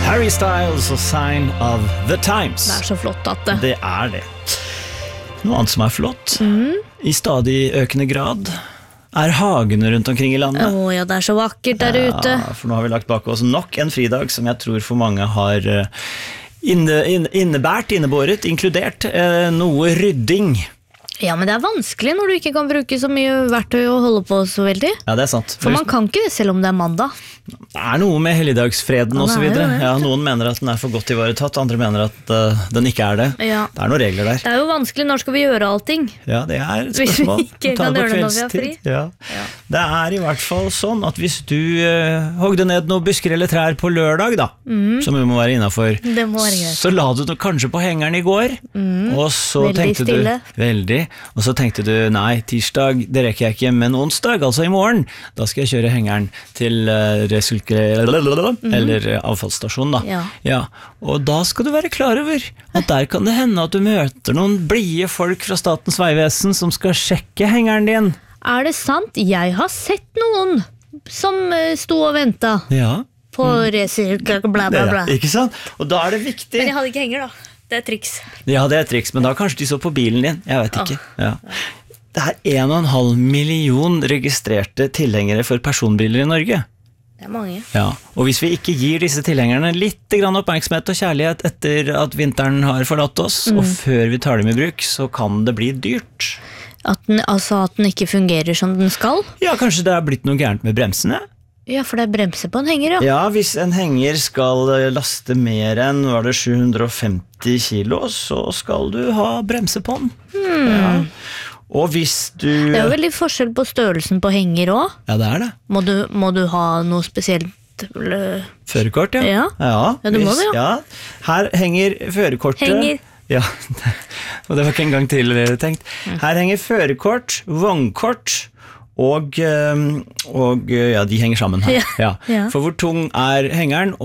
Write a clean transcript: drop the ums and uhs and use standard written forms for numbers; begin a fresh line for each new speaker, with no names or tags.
Harry Styles og Sign of the Times.
Det så flott at det.
Det det. Noe annet som flott, i stadig økende grad, hagene rundt omkring i landet.
Ja, det så vakkert der ute.
For nå har vi lagt bak oss nok en fridag som jeg tror for mange har innebåret, inkludert noe rydding.
Ja, men det vanskelig når du ikke kan bruke så mye verktøy og holde på så veldig.
Ja, det sant.
For man kan ikke det selv om det mandag.
Det noe med helligdagsfreden og så videre. Ja, noen mener at den for godt ivaretatt, andre mener at den ikke det.
Ja.
Det noen regler der.
Det jo vanskelig, når skal vi gjøre allting?
Ja, det et spørsmål.
Hvis vi ikke kan gjøre det når vi har fri.
Ja. Ja. Det i hvert fall sånn at hvis du hogde ned noen busker eller trær på lørdag da, som jo må være innenfor, så la du det kanskje på hengeren i går, og så
veldig
tenkte
stille.
Og så tenkte du, nei, tirsdag, det rekker jeg ikke, men onsdag, altså i morgen, da skal jeg kjøre hengeren til eller avfallsstasjon da. Ja. Og da skal du være klar over at der kan det hende at du møter noen blige folk fra Statens vegvesen som skal sjekke hengeren din.
Det sant? Jeg har sett noen som sto og ventet på resirkel, bla bla bla.
Ikke sant? Og da det viktig.
Men jeg hadde ikke henger da. Det triks.
Ja, det triks, men da kanskje de så på bilen din. Jeg vet ikke. Ja. Det 1,5 million registrerte tilhengere for personbiler i Norge.
Det mange.
Ja, og hvis vi ikke gir disse tilhengerne litt grann oppmerksomhet og kjærlighet etter at vinteren har forlatt oss, og før vi tar dem i bruk, så kan det bli dyrt.
At den ikke fungerer som den skal?
Ja, kanskje det blitt noe gærent med bremsene.
Ja, for det bremser på en henger, ja.
Ja, hvis en henger skal laste mer enn, 750 kilo, så skal du ha bremse på den. Ja. Og hvis du... Det
jo veldig forskjell på størrelsen på henger også.
Ja, det det.
Må du ha noe spesielt?
Førerkort, ja.
Ja, du må det, ja.
Her henger førerkortet.
Henger.
Ja, og det var ikke en gang til tenkt. Her henger førerkort, vognkort, og ja, de henger sammen her. Ja. For hvor tung hengeren?